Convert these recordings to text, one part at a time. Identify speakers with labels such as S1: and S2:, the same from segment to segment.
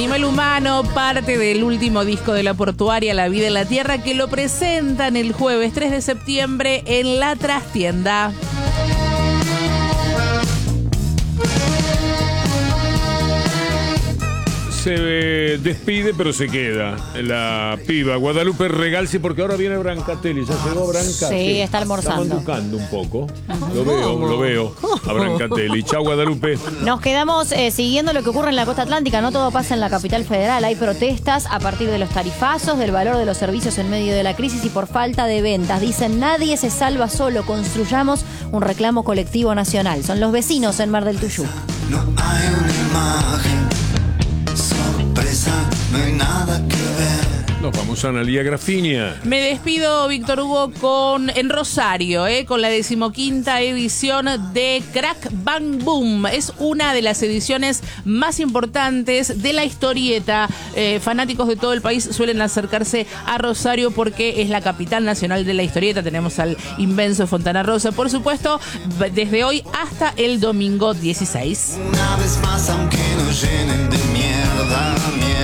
S1: Animal Humano, parte del último disco de La Portuaria, La Vida en la Tierra, que lo presentan el jueves 3 de septiembre en La Trastienda.
S2: Se despide, pero se queda la piba Guadalupe Regalsi, porque ahora viene Brancatelli. Ya llegó Brancatelli.
S3: Sí, está almorzando.
S2: Está manducando un poco. Lo veo a Brancatelli. Chau, Guadalupe.
S3: Nos quedamos siguiendo lo que ocurre en la costa atlántica. No todo pasa en la capital federal. Hay protestas a partir de los tarifazos, del valor de los servicios en medio de la crisis y por falta de ventas. Dicen, nadie se salva solo. Construyamos un reclamo colectivo nacional. Son los vecinos en Mar del Tuyú.
S4: No hay una imagen, sorpresa, no hay nada que ver.
S2: Nos vamos a Analía Grafinia.
S1: Me despido, Víctor Hugo, en Rosario, con la 15ª edición de Crack Bang Boom. Es una de las ediciones más importantes de la historieta. Fanáticos de todo el país suelen acercarse a Rosario porque es la capital nacional de la historieta. Tenemos al inmenso Fontana Rosa, por supuesto, desde hoy hasta el domingo 16.
S4: Una vez más, aunque nos llenen de mierda.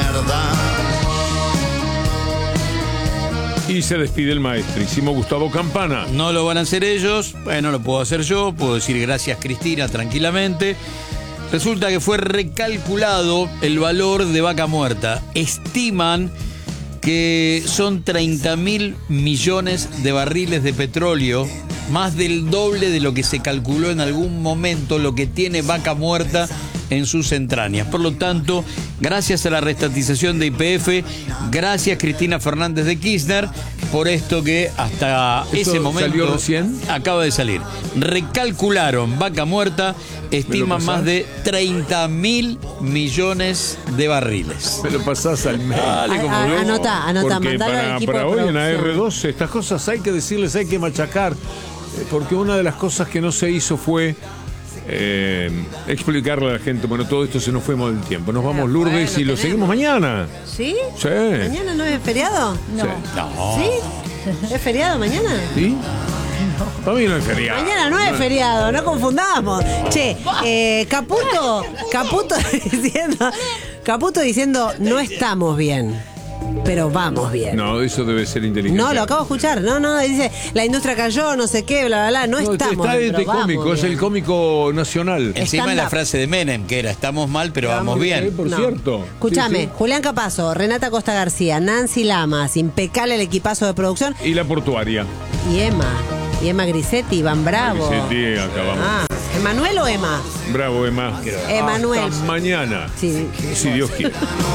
S2: Y se despide el maestrísimo Gustavo Campana.
S5: No lo van a hacer ellos, bueno, lo puedo hacer yo, puedo decir gracias Cristina tranquilamente. Resulta que fue recalculado el valor de Vaca Muerta. Estiman que son 30.000 millones de barriles de petróleo, más del doble de lo que se calculó en algún momento lo que tiene Vaca Muerta en sus entrañas. Por lo tanto, gracias a la restatización de YPF, gracias Cristina Fernández de Kirchner, por esto que hasta ese momento
S2: ¿salió recién?
S5: Acaba de salir. Recalcularon Vaca Muerta, estiman más de 30.000 millones de barriles.
S2: Me lo pasás al mail.
S6: Anota,
S2: Porque
S6: mandalo al equipo
S2: para
S6: de
S2: hoy en
S6: producción.
S2: AR2 estas cosas hay que decirles, hay que machacar. Porque una de las cosas que no se hizo fue explicarle a la gente, bueno, todo esto se nos fue mal el tiempo. Nos vamos, Lourdes,
S6: bueno,
S2: y lo seguimos mañana.
S6: ¿Sí?
S2: Sí.
S6: ¿Mañana no es feriado?
S3: No.
S2: Sí.
S5: No.
S6: ¿Sí? ¿Es feriado mañana?
S2: ¿Sí? Para mí no es feriado.
S6: Mañana no es feriado, no confundamos. Che, Caputo diciendo, no estamos bien, pero vamos bien.
S2: No, eso debe ser inteligente.
S6: No, lo acabo de escuchar. No, dice, la industria cayó, no sé qué, bla, bla, bla. No estamos
S2: está
S6: bien,
S2: este
S6: pero vamos
S2: cómico, es
S6: bien.
S2: el cómico nacional.
S5: Encima de la
S6: Stand-up.
S5: frase de Menem, que era, estamos mal, pero vamos bien.
S2: Por
S6: No.
S2: cierto.
S6: Escúchame,
S2: Sí, sí.
S6: Julián Capazo, Renata Costa García, Nancy Lamas, impecable el equipazo de producción.
S2: Y la portuaria.
S6: Y Emma Grisetti, Iván Bravo.
S2: Sí, acabamos.
S6: ¿Emanuel o Emma?
S2: Bravo, Emma.
S6: Emanuel.
S2: Hasta mañana.
S6: Sí.
S2: Si Dios quiere.